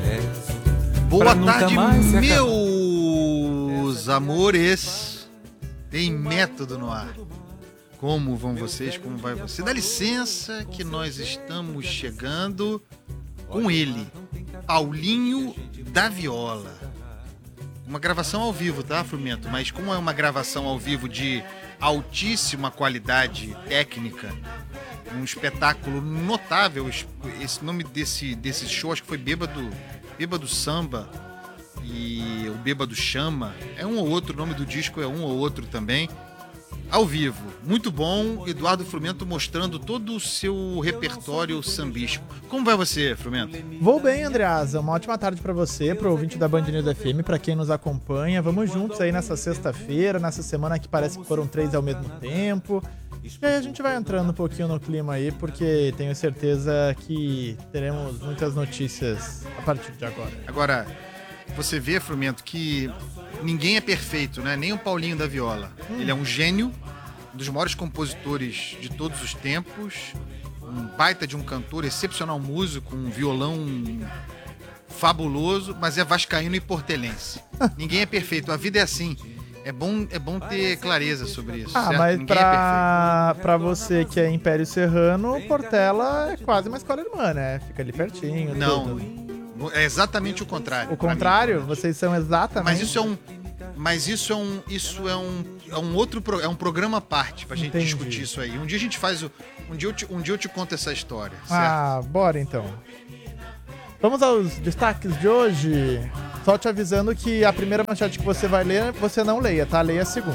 Boa tarde, meus amores. Tem método no ar. Como vão vocês? Como vai você? Dá licença que nós estamos chegando com ele, Paulinho da Viola. Uma gravação ao vivo, tá, Frumento? Mas como é uma gravação ao vivo de altíssima qualidade técnica, um espetáculo notável, esse nome desse show acho que foi Bêbado Samba e o Bêbado Chama, é um ou outro, o nome do disco é um ou outro também, ao vivo, muito bom. Eduardo Frumento mostrando todo o seu repertório sambístico. Como vai você, Frumento? Vou bem, Andreasa, uma ótima tarde pra você, pro ouvinte da Band News FM, pra quem nos acompanha. Vamos juntos aí nessa sexta-feira, nessa semana que parece que foram 3 ao mesmo tempo. E aí a gente vai entrando um pouquinho no clima aí, porque tenho certeza que teremos muitas notícias a partir de agora. Agora, você vê, Frumento, que ninguém é perfeito, né? Nem o Paulinho da Viola. Ele é um gênio, um dos maiores compositores de todos os tempos, um baita de um cantor, excepcional músico, um violão fabuloso, mas é vascaíno e portelense. Ninguém é perfeito, a vida é assim. É bom ter clareza sobre isso. Ah, certo? mas Ninguém é pra você que é Império Serrano, Portela é quase uma escola irmã, né? Fica ali pertinho. Não, tudo. é exatamente o contrário. O contrário? Vocês são exatamente... Mas isso é um outro é um programa à parte pra gente discutir isso aí. Um dia a gente faz um dia eu te conto essa história, certo? Ah, bora então. Vamos aos destaques de hoje. Só te avisando que a primeira manchete que você vai ler, você não leia, tá? Leia a segunda.